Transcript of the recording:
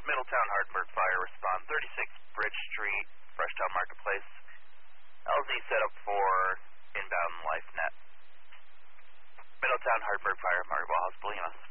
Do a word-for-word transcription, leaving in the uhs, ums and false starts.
Middletown Hardenburg Fire, respond thirty-six Bridge Street, Freshtown Marketplace. L Z set up for inbound LifeNet. Middletown Hardenburg Fire, Margaret House, Bolinas.